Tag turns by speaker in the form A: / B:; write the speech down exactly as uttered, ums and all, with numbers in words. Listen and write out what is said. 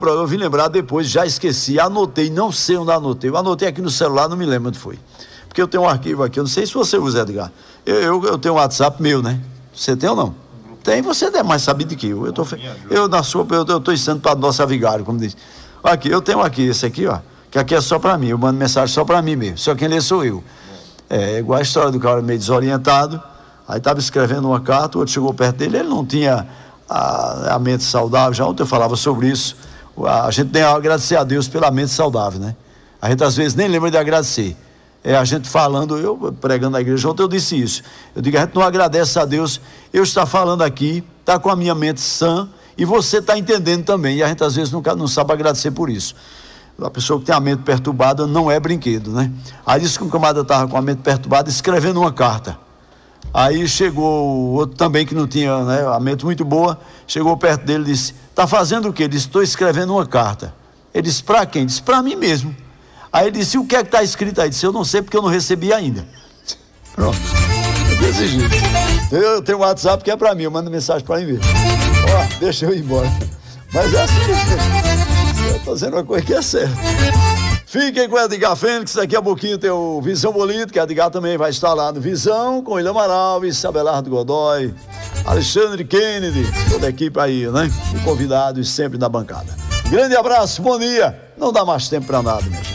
A: Eu vim lembrar depois, já esqueci, anotei, não sei onde anotei. Eu anotei aqui no celular, não me lembro onde foi. Porque eu tenho um arquivo aqui, eu não sei se você usa, Edgar. Eu, eu, eu tenho um WhatsApp meu, né? Você tem ou não? Tem, você é mais sabido que eu. Eu tô, eu, na sua, eu, eu tô ensinando para nossa vigário, como diz. Aqui, eu tenho aqui, esse aqui, ó, que aqui é só para mim, eu mando mensagem só para mim mesmo. Só quem lê sou eu. É igual a história do cara meio desorientado, aí estava escrevendo uma carta, o outro chegou perto dele, ele não tinha a, a mente saudável. Já ontem eu falava sobre isso. A gente tem a agradecer a Deus pela mente saudável, né? A gente às vezes nem lembra de agradecer. É a gente falando, eu pregando na igreja, ontem eu disse isso. Eu digo, a gente não agradece a Deus. Eu estou falando aqui, está com a minha mente sã, e você está entendendo também. E a gente às vezes nunca, não sabe agradecer por isso. A pessoa que tem a mente perturbada não é brinquedo, né? Aí disse que um camarada estava com a mente perturbada escrevendo uma carta. Aí chegou outro também que não tinha, né, a mente muito boa, chegou perto dele e disse, está fazendo o quê? Ele disse, estou escrevendo uma carta. Ele disse, para quem? Ele disse, para mim mesmo. Aí ele disse, o que é que está escrito aí? Ele disse, eu não sei porque eu não recebi ainda. Pronto, é desse jeito. Eu tenho um WhatsApp que é para mim, eu mando mensagem para mim mesmo. Ó, deixa eu ir embora. Mas é assim mesmo. Eu estou dizendo uma coisa que é certa. Fiquem com o Edgar Fênix, daqui a pouquinho tem o Visão Bolito, que o Edgar também vai estar lá no Visão, com Ilha Amaral, Abelardo Godoy, Alexandre Kennedy, toda a equipe aí, né? E convidados sempre na bancada. Grande abraço, bom dia. Não dá mais tempo para nada, meu.